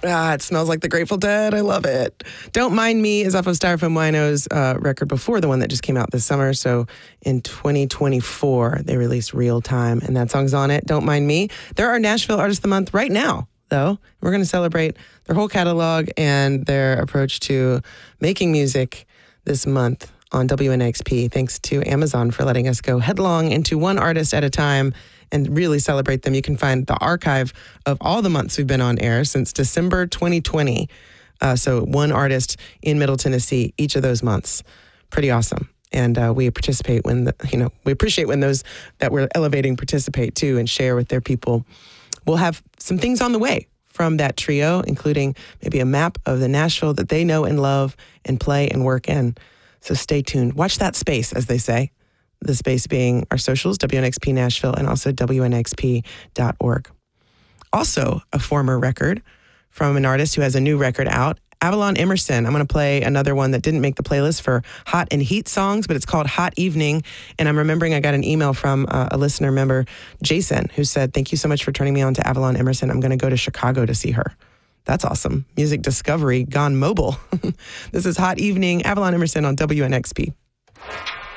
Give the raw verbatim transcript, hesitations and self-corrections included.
Ah, it smells like the Grateful Dead. I love it. Don't Mind Me is off of Styrofoam Wino's uh, record before the one that just came out this summer. So in twenty twenty-four, they released Real Time, and that song's on it, Don't Mind Me. They're our Nashville Artist of the Month right now, though. We're going to celebrate their whole catalog and their approach to making music this month on W N X P. Thanks to Amazon for letting us go headlong into one artist at a time and really celebrate them. You can find the archive of all the months we've been on air since December twenty twenty. Uh, so one artist in Middle Tennessee each of those months. Pretty awesome. And uh, we participate when, the, you know, we appreciate when those that we're elevating participate too and share with their people. We'll have some things on the way from that trio, including maybe a map of the Nashville that they know and love and play and work in. So stay tuned. Watch that space, as they say. The space being our socials, W N X P Nashville, and also W N X P dot org. Also, a former record from an artist who has a new record out, Avalon Emerson. I'm going to play another one that didn't make the playlist for Hot and Heat songs, but it's called Hot Evening. And I'm remembering I got an email from uh, a listener member, Jason, who said, thank you so much for turning me on to Avalon Emerson. I'm going to go to Chicago to see her. That's awesome. Music discovery gone mobile. This is Hot Evening, Avalon Emerson on W N X P.